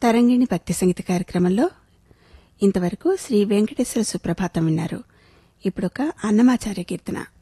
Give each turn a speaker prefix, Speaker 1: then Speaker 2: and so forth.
Speaker 1: తరంగిణి భక్తి సంగీత కార్యక్రమంలో ఇంతవరకు శ్రీ వెంకటేశ్వర సుప్రభాతం విన్నారు. ఇప్పుడొక అన్నమాచార్య కీర్తన.